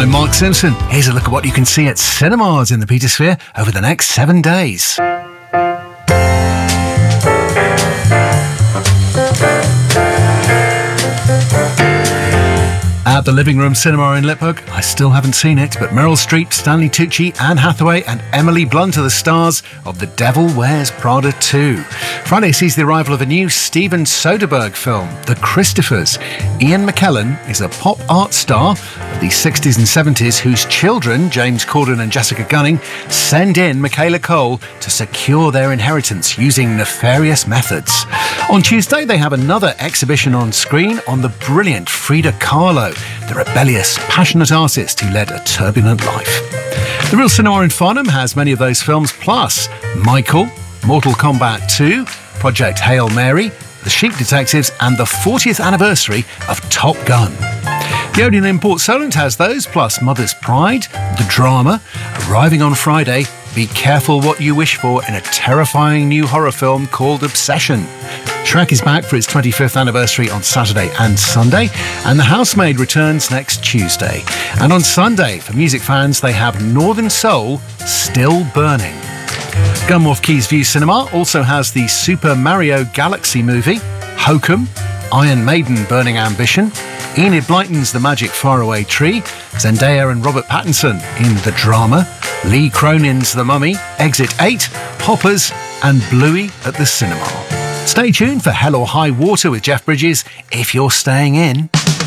I'm Mark Simpson. Here's a look at what you can see at cinemas in the Petersphere over the next 7 days. At the Living Room Cinema in Liphook, I still haven't seen it, but Meryl Streep, Stanley Tucci, Anne Hathaway and Emily Blunt are the stars of The Devil Wears Prada 2. Friday sees the arrival of a new Steven Soderbergh film, The Christophers. Ian McKellen is a pop art star of the 60s and 70s whose children, James Corden and Jessica Gunning, send in Michaela Cole to secure their inheritance using nefarious methods. On Tuesday, they have another exhibition on screen on the brilliant Frida Kahlo, the rebellious, passionate artist who led a turbulent life. The Real Cinema in Farnham has many of those films, plus Michael, Mortal Kombat 2, Project Hail Mary, The Sheep Detectives and the 40th anniversary of Top Gun. The Odeon in Port Solent has those, plus Mother's Pride, The Drama, arriving on Friday, Be Careful What You Wish For in a terrifying new horror film called Obsession. Shrek is back for its 25th anniversary on Saturday and Sunday, and The Housemaid returns next Tuesday. And on Sunday, for music fans, they have Northern Soul, Still Burning. Gunwharf Quays View Cinema also has the Super Mario Galaxy movie, Hokum, Iron Maiden Burning Ambition, Enid Blyton's The Magic Faraway Tree, Zendaya and Robert Pattinson in The Drama, Lee Cronin's The Mummy, Exit 8, Hoppers and Bluey at the cinema. Stay tuned for Hell or High Water with Jeff Bridges if you're staying in.